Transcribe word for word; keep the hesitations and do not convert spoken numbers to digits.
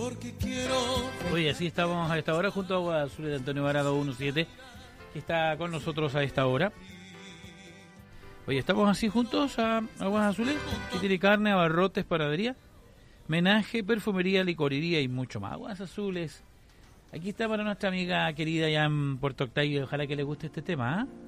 Oye, así estamos a esta hora junto a Aguas Azules de Antonio Varado diecisiete, que está con nosotros a esta hora. Oye, estamos así juntos a Aguas Azules, que tiene carne, abarrotes, panadería, menaje, perfumería, licorería y mucho más. Aguas Azules. Aquí está para nuestra amiga querida ya en Puerto Octavio. Ojalá que le guste este tema, ¿eh?